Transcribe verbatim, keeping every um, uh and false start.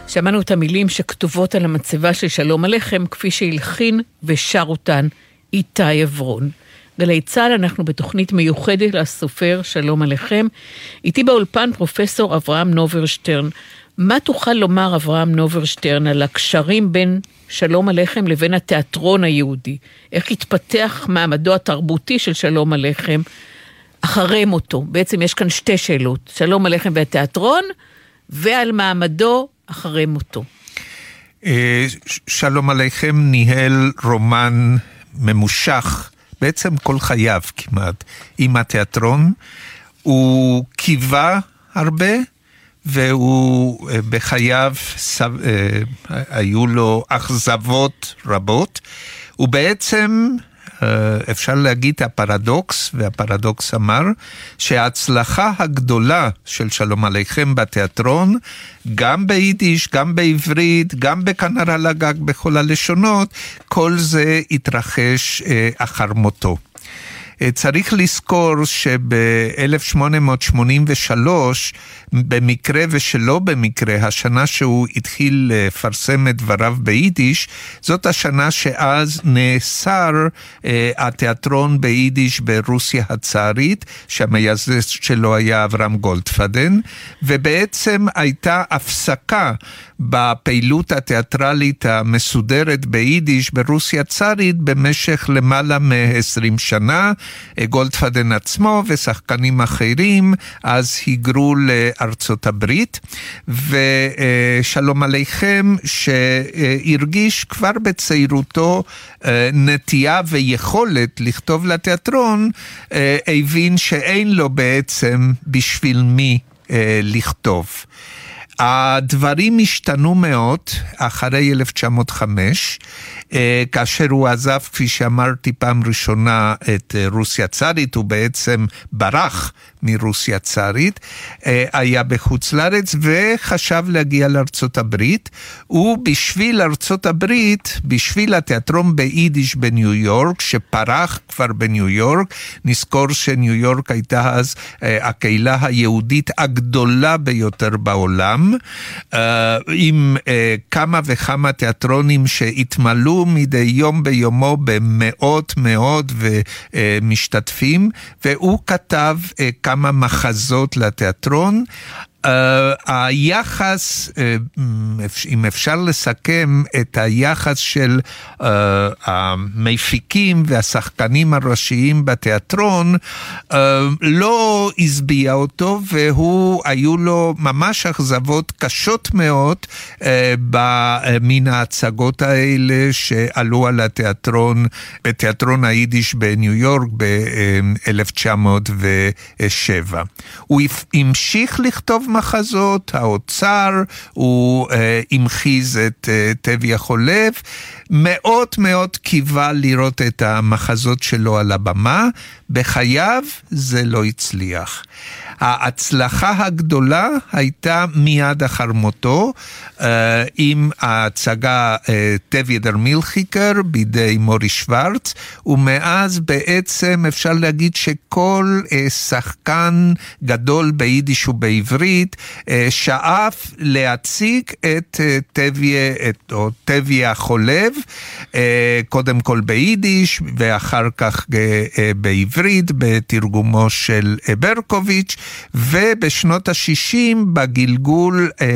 שמענו את המילים שכתובות על המצבה של שלום עליכם, כפי שהלחין ושר אותן איתי עברון. גלי צהל, אנחנו בתוכנית מיוחדת לסופר שלום עליכם. איתי באולפן פרופסור אברהם נוברשטרן. מה תוכל לומר אברהם נוברשטרן על הקשרים בין שלום עליכם לבין התיאטרון היהודי? איך התפתח מעמדו התרבותי של שלום עליכם אחרי מותו? בעצם יש כאן שתי שאלות, שלום עליכם והתיאטרון, ועל מעמדו אחרי מותו. שלום עליכם ניהל רומן ממושך, בעצם כל חייו כמעט, עם התיאטרון. הוא קיווה הרבה, והוא בחייו היו לו אכזבות רבות. הוא בעצם, אפשר להגיד הפרדוקס, והפרדוקס אמר שההצלחה הגדולה של שלום עליכם בתיאטרון, גם ביידיש, גם בעברית, גם בכנר על הגג, בכל הלשונות, כל זה התרחש אחר מותו. צריך לזכור שב-אלף שמונה מאות שמונים ושלוש, במקרה ושלא במקרה, השנה שהוא התחיל לפרסם את דבריו ביידיש, זאת השנה שאז נאסר אה, התיאטרון ביידיש ברוסיה הצארית, שהמייסד שלו היה אברהם גולדפדן, ובעצם הייתה הפסקה בפעילות התיאטרלית המסודרת ביידיש ברוסיה הצארית במשך למעלה מ-עשרים שנה. גולדפדן עצמו ושחקנים אחרים אז היגרו לארצות הברית, ושלום עליכם שהרגיש כבר בצעירותו נטייה ויכולת לכתוב לתיאטרון, הבין שאין לו בעצם בשביל מי לכתוב. הדברים השתנו מאוד אחרי אלף תשע מאות וחמש, כאשר הוא עזב, כפי שאמרתי, פעם ראשונה את רוסיה הצארית, הוא בעצם ברח מרוסיה הצארית, היה בחוץ לארץ וחשב להגיע לארצות הברית, ובשביל ארצות הברית, בשביל התיאטרון ביידיש בניו יורק, שפרח כבר בניו יורק, נזכור שניו יורק הייתה אז הקהילה היהודית הגדולה ביותר בעולם, עם כמה וכמה תיאטרונים שהתמלאו מדי יום ביומו במאות מאות ומשתתפים, והוא כתב כמה מחזות לתיאטרון. Uh, היחס, uh, אם אפשר לסכם את היחס של uh, המפיקים והשחקנים הראשיים בתיאטרון, uh, לא הסביע אותו, והוא היו לו ממש אכזבות קשות מאוד uh, במין ההצגות האלה שעלו על התיאטרון, בתיאטרון היידיש בניו יורק ב-אלף תשע מאות ושבע. הוא המשיך לכתוב מחזות, האוצר, הוא אה, המחיז את אה, טבי החולב, מאוד מאוד קיווה לראות את המחזות שלו על הבמה, בחייו זה לא הצליח. ההצלחה הגדולה הייתה מיד אחר מותו, אה, עם ההצגה אה, טבי דר מילכיקר בידי מורי שוורץ, ומאז בעצם אפשר להגיד שכל אה, שחקן גדול ביידיש ובעברית אה, שאף להציג את אה, טבי, את, או טבי החולב, אה, קודם כל ביידיש ואחר כך אה, אה, בעברית בתרגומו של ברקוביץ', ובשנות ה-שישים בגלגול